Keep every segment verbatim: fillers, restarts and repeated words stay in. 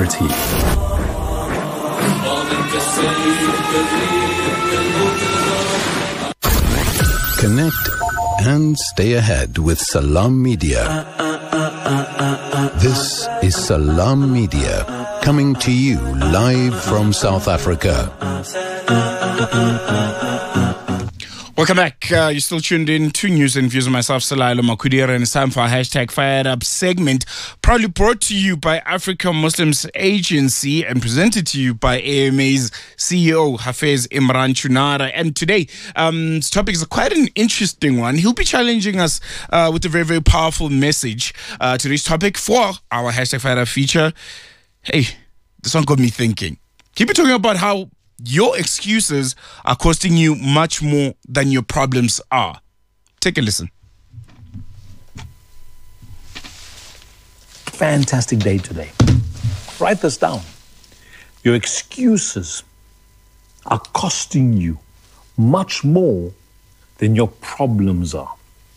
clarity. Connect and stay ahead with Salam Media. This is Salam Media, coming to you live from South Africa. Welcome back. Uh, you're still tuned in to News and Views with myself, Salailo Makudira, and it's time for our hashtag Fired Up segment, proudly brought to you by African Muslims Agency and presented to you by A M A's C E O, Hafez Imran Chunara. And today, um, this topic is quite an interesting one. He'll be challenging us uh, with a very, very powerful message. Uh, today's topic for our hashtag Fired Up feature. Hey, this one got me thinking. Keep it talking about how your excuses are costing you much more than your problems are. Take a listen. Fantastic day today. Write this down. Your excuses are costing you much more than your problems are.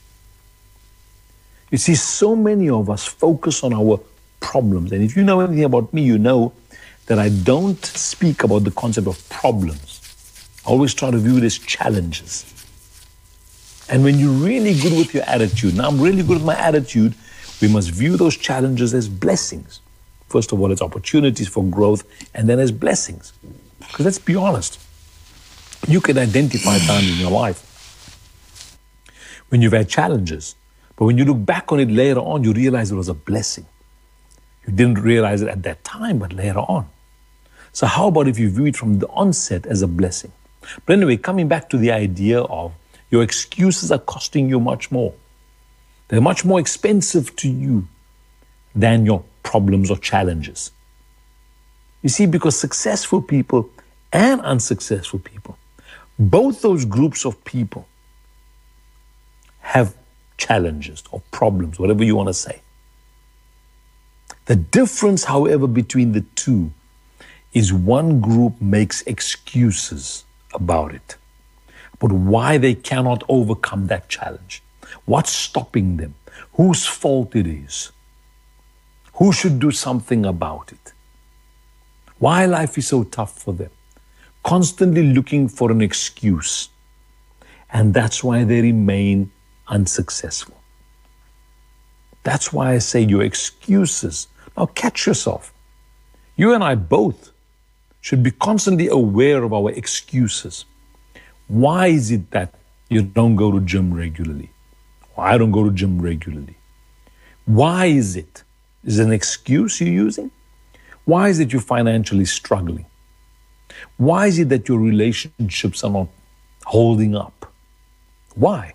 You see, so many of us focus on our problems. And if you know anything about me, you know that I don't speak about the concept of problems. I always try to view it as challenges. And when you're really good with your attitude, now I'm really good with my attitude, we must view those challenges as blessings. First of all, it's opportunities for growth, and then as blessings. Because let's be honest, you can identify times in your life when you've had challenges, but when you look back on it later on, you realize it was a blessing. You didn't realize it at that time, but later on. So how about if you view it from the onset as a blessing? But anyway, coming back to the idea of your excuses are costing you much more. They're much more expensive to you than your problems or challenges. You see, because successful people and unsuccessful people, both those groups of people have challenges or problems, whatever you want to say. The difference, however, between the two is one group makes excuses about it, but why they cannot overcome that challenge, what's stopping them, whose fault it is, who should do something about it, why life is so tough for them, constantly looking for an excuse, and that's why they remain unsuccessful. That's why I say your excuses. Now catch yourself. You and I both should be constantly aware of our excuses. Why is it that you don't go to gym regularly? Or I don't go to gym regularly. Why is it? Is it an excuse you're using? Why is it you're financially struggling? Why is it that your relationships are not holding up? Why?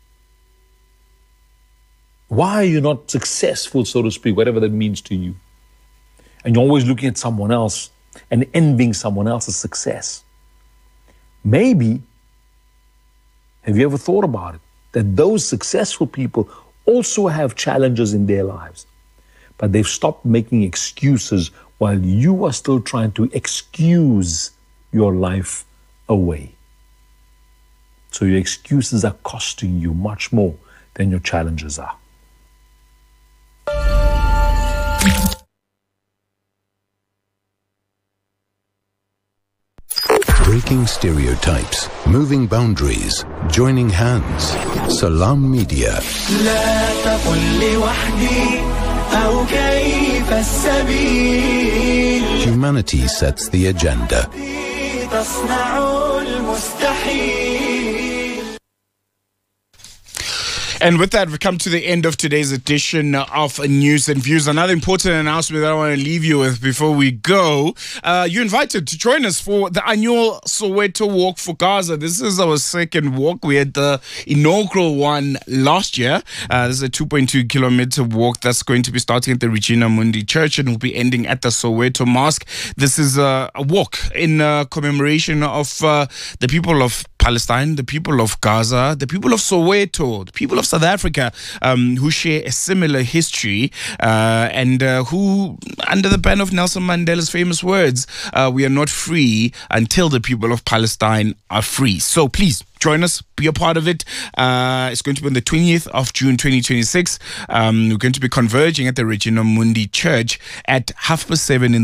Why are you not successful, so to speak, whatever that means to you? And you're always looking at someone else and envying someone else's success. Maybe, have you ever thought about it, that those successful people also have challenges in their lives, but they've stopped making excuses while you are still trying to excuse your life away. So your excuses are costing you much more than your challenges are. Breaking stereotypes, moving boundaries, joining hands. Salam Media. Humanity sets the agenda. And with that, we've come to the end of today's edition of News and Views. Another important announcement that I want to leave you with before we go. Uh, you're invited to join us for the annual Soweto Walk for Gaza. This is our second walk. We had the inaugural one last year. Uh, this is a two point two kilometer walk that's going to be starting at the Regina Mundi Church and will be ending at the Soweto Mosque. This is a, a walk in uh, commemoration of uh, the people of Palestine, the people of Gaza, the people of Soweto, the people of South Africa, um, who share a similar history uh, and uh, who, under the ban of Nelson Mandela's famous words, uh, we are not free until the people of Palestine are free. So please join us, be a part of it. Uh, it's going to be on the twentieth of June twenty twenty-six. Um, we're going to be converging at the Regina Mundi Church at half past seven in